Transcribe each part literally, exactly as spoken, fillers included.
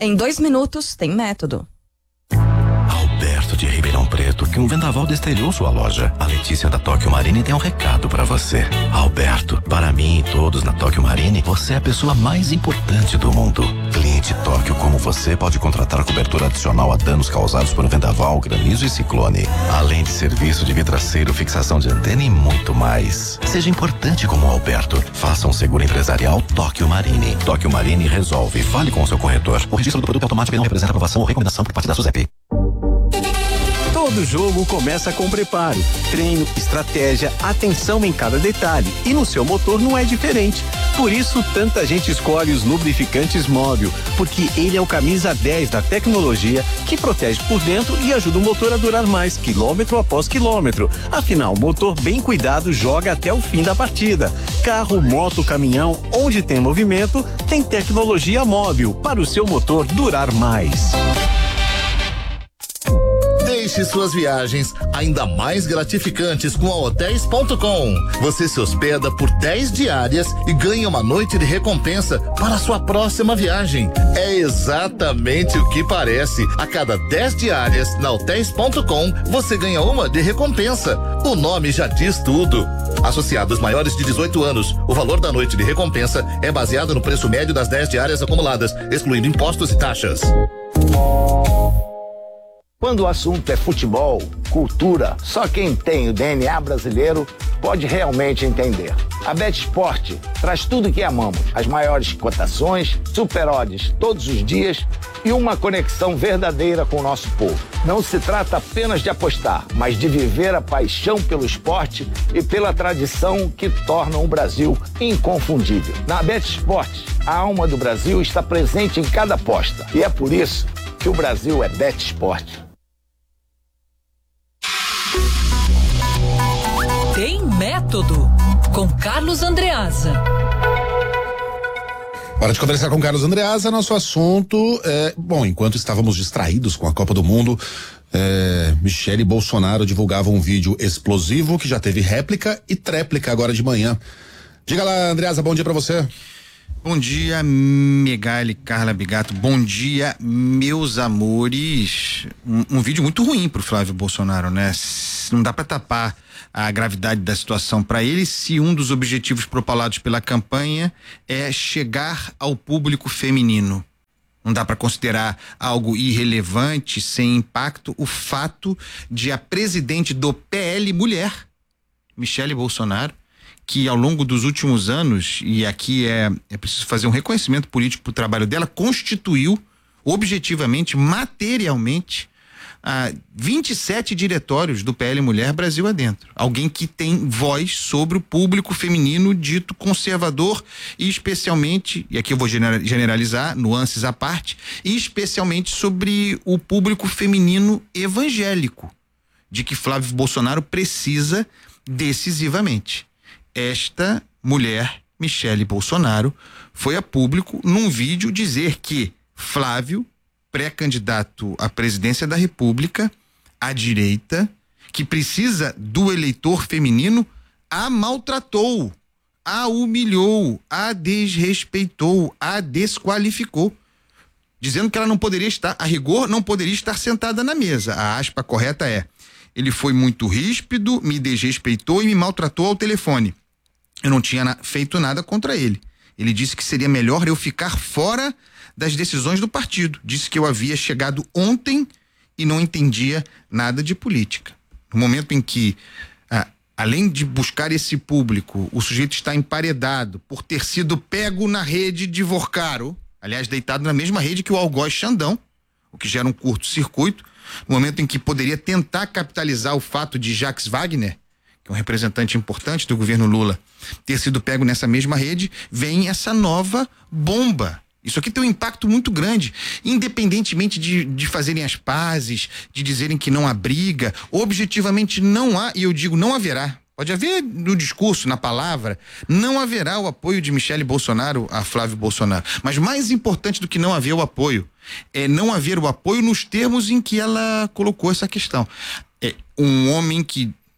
Em dois minutos tem método. Alberto de Ribeirão Preto, que um vendaval destrelhou sua loja. A Letícia da Tóquio Marine tem um recado pra você. Alberto, para mim e todos na Tóquio Marine, você é a pessoa mais importante do mundo. Cliente Tóquio como você pode contratar cobertura adicional a danos causados por um vendaval, granizo e ciclone. Além de serviço de vidraceiro, fixação de antena e muito mais. Seja importante como o Alberto. Faça um seguro empresarial Tóquio Marine. Tóquio Marine resolve. Fale com o seu corretor. O registro do produto é automático e não representa aprovação ou recomendação por parte da SUSEP. Todo jogo começa com preparo, treino, estratégia, atenção em cada detalhe. E no seu motor não é diferente. Por isso, tanta gente escolhe os lubrificantes Móbil, porque ele é o camisa dez da tecnologia que protege por dentro e ajuda o motor a durar mais, quilômetro após quilômetro. Afinal, motor bem cuidado joga até o fim da partida. Carro, moto, caminhão, onde tem movimento, tem tecnologia Móbil para o seu motor durar mais. Deixe suas viagens ainda mais gratificantes com a hotéis ponto com. Você se hospeda por dez diárias e ganha uma noite de recompensa para a sua próxima viagem. É exatamente o que parece. A cada dez diárias na hotéis ponto com, você ganha uma de recompensa. O nome já diz tudo. Associados maiores de dezoito anos, o valor da noite de recompensa é baseado no preço médio das dez diárias acumuladas, excluindo impostos e taxas. Quando o assunto é futebol, cultura, só quem tem o D N A brasileiro pode realmente entender. A BetSport traz tudo que amamos, as maiores cotações, super odds todos os dias e uma conexão verdadeira com o nosso povo. Não se trata apenas de apostar, mas de viver a paixão pelo esporte e pela tradição que tornam o Brasil inconfundível. Na BetSport, a alma do Brasil está presente em cada aposta e é por isso que o Brasil é BetSport. Tem método com Carlos Andreasa. Hora de conversar com Carlos Andreasa. Nosso assunto é, bom, enquanto estávamos distraídos com a Copa do Mundo, é, Michele e Bolsonaro divulgavam um vídeo explosivo que já teve réplica e tréplica agora de manhã. Diga lá, Andreasa, bom dia pra você. Bom dia, Megali, Carla Bigato. Bom dia, meus amores. Um, um vídeo muito ruim pro Flávio Bolsonaro, né? Não dá pra tapar a gravidade da situação para ele se um dos objetivos propalados pela campanha é chegar ao público feminino. Não dá para considerar algo irrelevante, sem impacto, o fato de a presidente do P L mulher, Michele Bolsonaro, que ao longo dos últimos anos, e aqui é, é preciso fazer um reconhecimento político pro trabalho dela, constituiu objetivamente, materialmente, ah, vinte e sete diretórios do P L Mulher Brasil adentro. Alguém que tem voz sobre o público feminino dito conservador e especialmente, e aqui eu vou generalizar, nuances à parte, e especialmente sobre o público feminino evangélico, de que Flávio Bolsonaro precisa decisivamente. Esta mulher, Michele Bolsonaro, foi a público num vídeo dizer que Flávio, pré-candidato à presidência da República, à direita, que precisa do eleitor feminino, a maltratou, a humilhou, a desrespeitou, a desqualificou, dizendo que ela não poderia estar, a rigor, não poderia estar sentada na mesa. A aspa correta é: ele foi muito ríspido, me desrespeitou e me maltratou ao telefone. Eu não tinha na, feito nada contra ele. Ele disse que seria melhor eu ficar fora das decisões do partido. Disse que eu havia chegado ontem e não entendia nada de política. No momento em que, ah, além de buscar esse público, o sujeito está emparedado por ter sido pego na rede de Vorcaro, aliás, deitado na mesma rede que o Algoz Xandão, o que gera um curto-circuito, no momento em que poderia tentar capitalizar o fato de Jacques Wagner, que é um representante importante do governo Lula, ter sido pego nessa mesma rede, vem essa nova bomba. Isso aqui tem um impacto muito grande, independentemente de, de fazerem as pazes, de dizerem que não há briga, objetivamente não há, e eu digo não haverá, pode haver no discurso, na palavra, não haverá o apoio de Michele Bolsonaro a Flávio Bolsonaro, mas mais importante do que não haver o apoio, é não haver o apoio nos termos em que ela colocou essa questão. É um homem que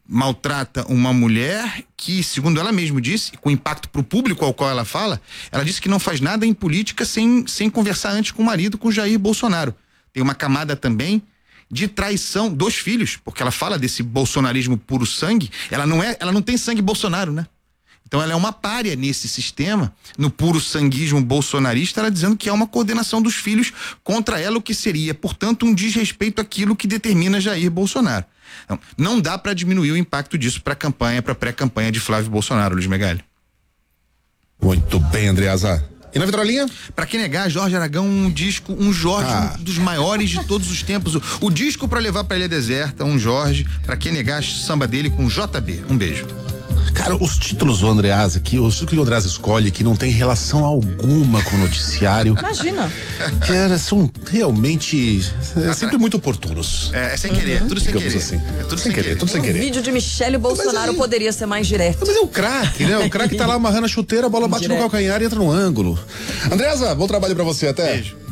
maltrata uma mulher que, segundo ela mesma disse, com impacto pro público ao qual ela fala, ela disse que não faz nada em política sem, sem conversar antes com o marido, com Jair Bolsonaro. Tem uma camada também de traição dos filhos, porque ela fala desse bolsonarismo puro sangue, ela não é, ela não tem sangue Bolsonaro, né? Então ela é uma pária nesse sistema, no puro sanguismo bolsonarista, ela dizendo que é uma coordenação dos filhos contra ela, o que seria, portanto, um desrespeito àquilo que determina Jair Bolsonaro. Então, não dá para diminuir o impacto disso para a campanha, para a pré-campanha de Flávio Bolsonaro, Luiz Megali. Muito bem, Andreasa. E na vitrolinha? Pra que negar, Jorge Aragão, um disco, um Jorge, ah. um dos maiores de todos os tempos. O, o disco pra levar pra Ilha Deserta, um Jorge. Pra que negar, samba dele com J B. Um beijo. Cara, os títulos do Andreasa aqui, os títulos que o Andreasa escolhe que não tem relação alguma com o noticiário. Imagina. Cara, são realmente é, sempre muito oportunos. É, é sem querer, uhum. tudo sem Digamos querer. Assim. É tudo sem, sem querer, querer. tudo sem O querer. vídeo de Michele Bolsonaro aí, poderia ser mais direto. Mas é o craque, né? O craque tá lá amarrando a chuteira, a bola bate direto no calcanhar e entra no ângulo. Andreasa, bom trabalho pra você, até. Beijo.